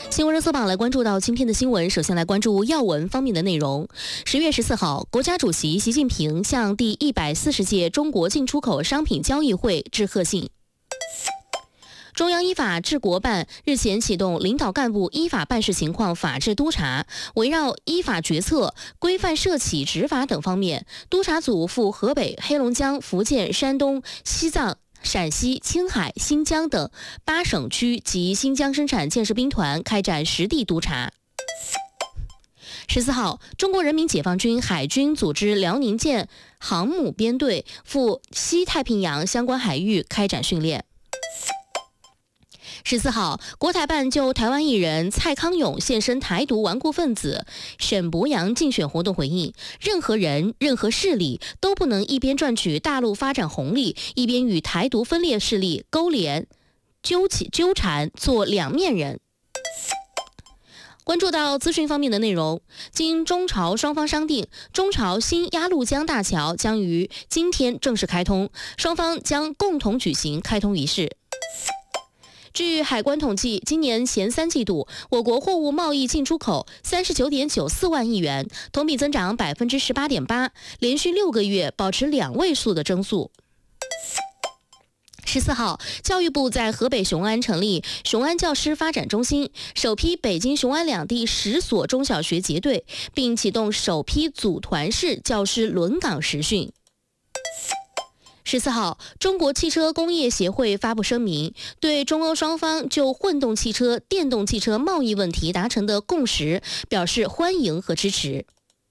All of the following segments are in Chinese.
新闻热搜榜来关注到今天的新闻，首先来关注要闻方面的内容。10月14号，国家主席习近平向第140届中国进出口商品交易会致贺信。中央依法治国办日前启动领导干部依法办事情况法治督查，围绕依法决策、规范涉企执法等方面，督查组赴河北、黑龙江、福建、山东、西藏、陕西、青海、新疆等8省区及新疆生产建设兵团开展实地督查。14号，中国人民解放军海军组织辽宁舰航母编队赴西太平洋相关海域开展训练。14号，国台办就台湾艺人蔡康永现身台独顽固分子沈博洋竞选活动回应，任何人、任何势力都不能一边赚取大陆发展红利，一边与台独分裂势力勾连、纠缠，做两面人。关注到资讯方面的内容，经中朝双方商定，中朝新鸭绿江大桥将于今天正式开通，双方将共同举行开通仪式。据海关统计，今年前3季度，我国货物贸易进出口39.94万亿元，同比增长18.8%，连续6个月保持2位数的增速。14号，教育部在河北雄安成立雄安教师发展中心，首批北京雄安两地10所中小学结对，并启动首批组团式教师轮岗实训。14号，中国汽车工业协会发布声明，对中欧双方就混动汽车、电动汽车贸易问题达成的共识表示欢迎和支持。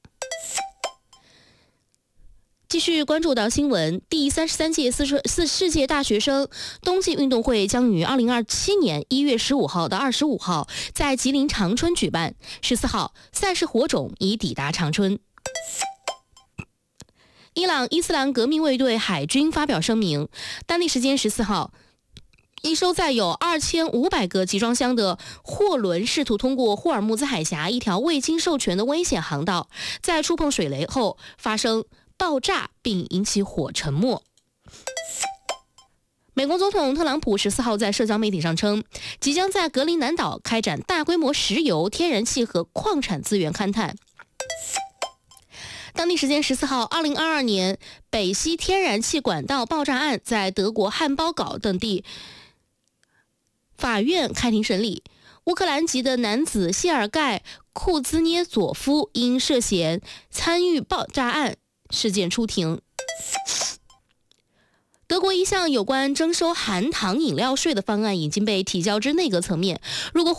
继续关注到新闻，第33届世界大学生冬季运动会将于2027年1月15号到25号在吉林长春举办。14号，赛事火种已抵达长春。伊朗伊斯兰革命卫队海军发表声明，当地时间14号，一艘载有2500个集装箱的货轮试图通过霍尔木兹海峡一条未经授权的危险航道，在触碰水雷后发生爆炸并引起火沉没。美国总统特朗普14号在社交媒体上称，即将在格陵兰岛开展大规模石油、天然气和矿产资源勘探。当地时间14号，2022年北溪天然气管道爆炸案在德国汉堡港等地法院开庭审理。乌克兰籍的男子谢尔盖·库兹涅佐夫因涉嫌参与爆炸案事件出庭。德国一项有关征收含糖饮料税的方案已经被提交至内阁层面，如果